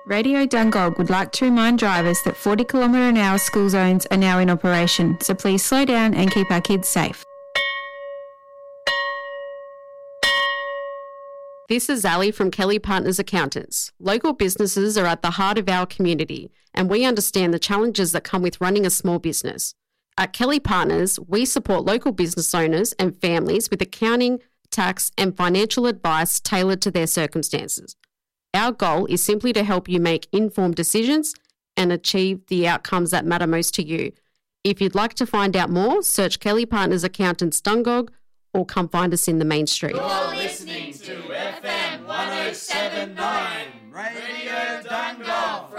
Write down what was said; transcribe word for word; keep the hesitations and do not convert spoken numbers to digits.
Radio Dungog would like to remind drivers that forty kilometre an hour school zones are now in operation, so please slow down and keep our kids safe. This is Ali from Kelly Partners Accountants. Local businesses are at the heart of our community, and we understand the challenges that come with running a small business. At Kelly Partners, we support local business owners and families with accounting, tax, and financial advice tailored to their circumstances. Our goal is simply to help you make informed decisions and achieve the outcomes that matter most to you. If you'd like to find out more, search Kelly Partners Accountants Dungog or come find us in the main street. You're listening to F M one oh seven point nine, Radio Dungog.